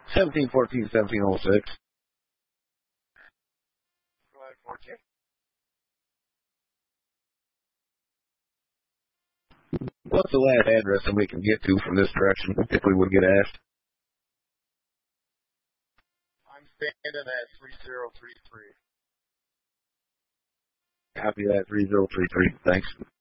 1714, 1706. Go ahead, 14. What's the last address that we can get to from this direction if we would get asked? I'm standing at 3033. Copy that, 3033. Thanks.